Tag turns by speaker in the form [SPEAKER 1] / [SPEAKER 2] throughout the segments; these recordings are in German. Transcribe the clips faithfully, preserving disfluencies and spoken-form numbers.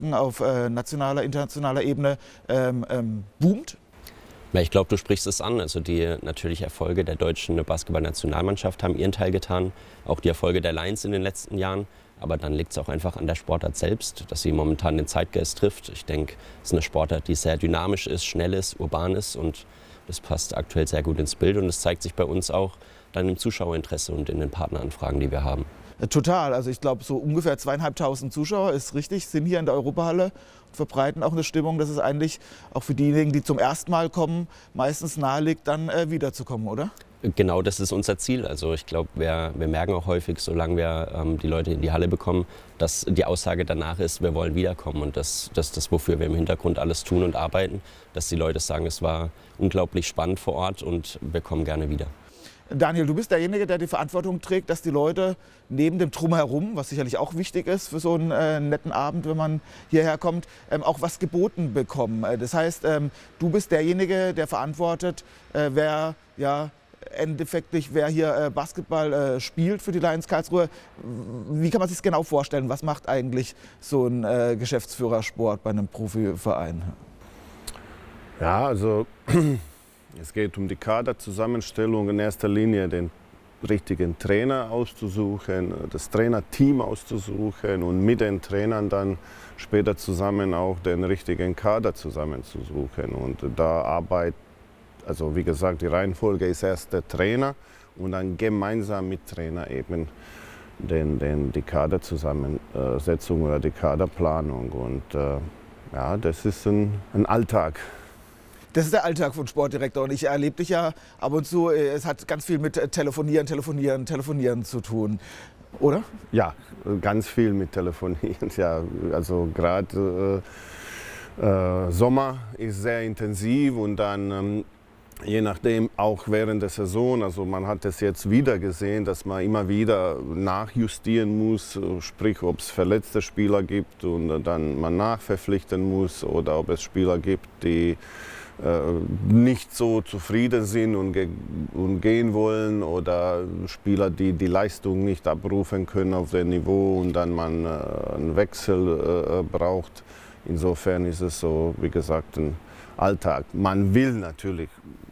[SPEAKER 1] auf äh, nationaler, internationaler Ebene ähm, ähm, boomt?
[SPEAKER 2] Ja, ich glaube, du sprichst es an. Also die natürlich Erfolge der deutschen Basketball-Nationalmannschaft haben ihren Teil getan. Auch die Erfolge der Lions in den letzten Jahren. Aber dann liegt es auch einfach an der Sportart selbst, dass sie momentan den Zeitgeist trifft. Ich denke, es ist eine Sportart, die sehr dynamisch ist, schnell ist, urban ist. Und das passt aktuell sehr gut ins Bild. Und es zeigt sich bei uns auch dann im Zuschauerinteresse und in den Partneranfragen, die wir haben.
[SPEAKER 1] Total. Also ich glaube, so ungefähr zweieinhalbtausend Zuschauer ist richtig, sind hier in der Europahalle und verbreiten auch eine Stimmung, dass es eigentlich auch für diejenigen, die zum ersten Mal kommen, meistens nahe liegt, dann äh, wiederzukommen, oder?
[SPEAKER 2] Genau, das ist unser Ziel. Also ich glaube, wir, wir merken auch häufig, solange wir ähm, die Leute in die Halle bekommen, dass die Aussage danach ist, wir wollen wiederkommen. Und das ist das, wofür wir im Hintergrund alles tun und arbeiten, dass die Leute sagen, es war unglaublich spannend vor Ort und wir kommen gerne wieder.
[SPEAKER 1] Daniel, du bist derjenige, der die Verantwortung trägt, dass die Leute neben dem Drumherum, was sicherlich auch wichtig ist für so einen äh, netten Abend, wenn man hierher kommt, ähm, auch was geboten bekommen. Das heißt, ähm, du bist derjenige, der verantwortet, äh, wer ja endeffektlich, wer hier äh, Basketball äh, spielt für die Lions Karlsruhe. Wie kann man sich das genau vorstellen? Was macht eigentlich so ein äh, Geschäftsführersport bei einem Profiverein?
[SPEAKER 3] Ja, also es geht um die Kaderzusammenstellung, in erster Linie den richtigen Trainer auszusuchen, das Trainerteam auszusuchen und mit den Trainern dann später zusammen auch den richtigen Kader zusammenzusuchen. Und da arbeitet, also wie gesagt, die Reihenfolge ist erst der Trainer und dann gemeinsam mit Trainer eben den, den, die Kaderzusammensetzung oder die Kaderplanung. Und äh, ja, das ist ein, ein Alltag.
[SPEAKER 1] Das ist der Alltag von Sportdirektor und ich erlebe dich ja ab und zu, es hat ganz viel mit Telefonieren, Telefonieren, Telefonieren zu tun, oder?
[SPEAKER 3] Ja, ganz viel mit Telefonieren, ja, also gerade äh, äh, Sommer ist sehr intensiv und dann ähm, je nachdem auch während der Saison, also man hat es jetzt wieder gesehen, dass man immer wieder nachjustieren muss, sprich ob es verletzte Spieler gibt und dann man nachverpflichten muss oder ob es Spieler gibt, die nicht so zufrieden sind und, ge und gehen wollen oder Spieler, die die Leistung nicht abrufen können auf dem Niveau und dann man äh, einen Wechsel äh, braucht. Insofern ist es so, wie gesagt, ein Alltag. Man will natürlich,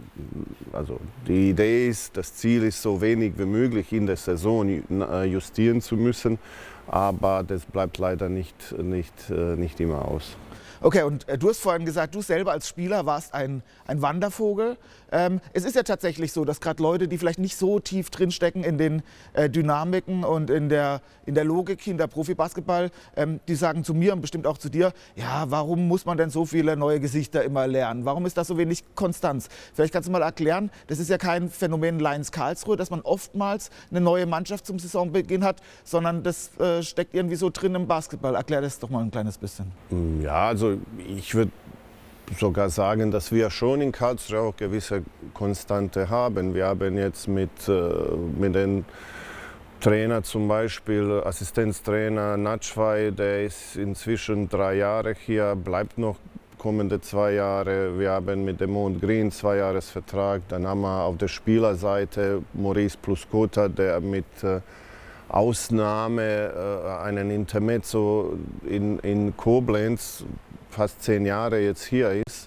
[SPEAKER 3] also die Idee ist, das Ziel ist, so wenig wie möglich in der Saison justieren zu müssen, aber das bleibt leider nicht, nicht, nicht immer aus.
[SPEAKER 1] Okay, und äh, du hast vorhin gesagt, du selber als Spieler warst ein, ein Wandervogel. Ähm, es ist ja tatsächlich so, dass gerade Leute, die vielleicht nicht so tief drinstecken in den äh, Dynamiken und in der, in der Logik hinter Profibasketball, ähm, die sagen zu mir und bestimmt auch zu dir, ja, warum muss man denn so viele neue Gesichter immer lernen? Warum ist da so wenig Konstanz? Vielleicht kannst du mal erklären, das ist ja kein Phänomen Lions Karlsruhe, dass man oftmals eine neue Mannschaft zum Saisonbeginn hat, sondern das äh, steckt irgendwie so drin im Basketball. Erklär das doch mal ein kleines bisschen.
[SPEAKER 3] Ja, also ich würde sogar sagen, dass wir schon in Karlsruhe auch gewisse Konstante haben. Wir haben jetzt mit, äh, mit den Trainer zum Beispiel, Assistenztrainer Natschwei, der ist inzwischen drei Jahre hier, bleibt noch kommende zwei Jahre. Wir haben mit dem Mond Green zwei Jahresvertrag. Dann haben wir auf der Spielerseite Maurice Pluskota, der mit äh, Ausnahme äh, einen Intermezzo in, in Koblenz fast zehn Jahre jetzt hier ist.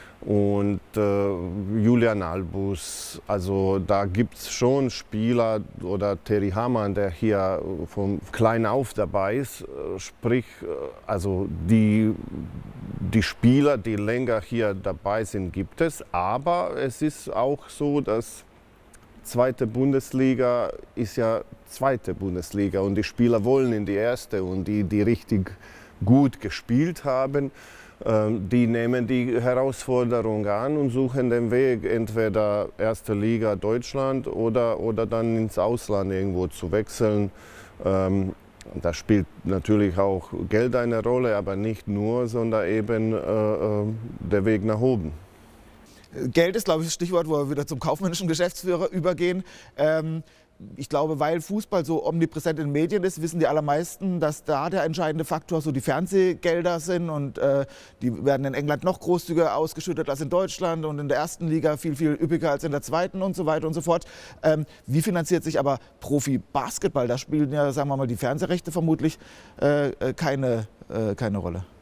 [SPEAKER 3] Und äh, Julian Albus, also da gibt es schon Spieler oder Terry Hamann, der hier von klein auf dabei ist, sprich, also die, die Spieler, die länger hier dabei sind, gibt es. Aber es ist auch so, dass zweite Bundesliga ist ja zweite Bundesliga und die Spieler wollen in die erste und die, die richtig gut gespielt haben, die nehmen die Herausforderung an und suchen den Weg, entweder erste Liga Deutschland oder, oder dann ins Ausland irgendwo zu wechseln. Da spielt natürlich auch Geld eine Rolle, aber nicht nur, sondern eben äh, der Weg nach oben.
[SPEAKER 1] Geld ist, glaube ich, das Stichwort, wo wir wieder zum kaufmännischen Geschäftsführer übergehen. Ähm Ich glaube, weil Fußball so omnipräsent in den Medien ist, wissen die allermeisten, dass da der entscheidende Faktor so die Fernsehgelder sind und äh, die werden in England noch großzügiger ausgeschüttet als in Deutschland und in der ersten Liga viel, viel üppiger als in der zweiten und so weiter und so fort. Ähm, wie finanziert sich aber Profi-Basketball? Da spielen ja, sagen wir mal, die Fernsehrechte vermutlich äh, keine, äh, keine Rolle.